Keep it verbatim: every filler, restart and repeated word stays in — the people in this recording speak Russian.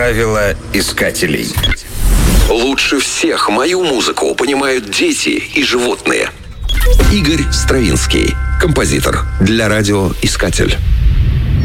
Правила искателей. Лучше всех мою музыку понимают дети и животные. Игорь Стравинский, композитор, для радиоискатель.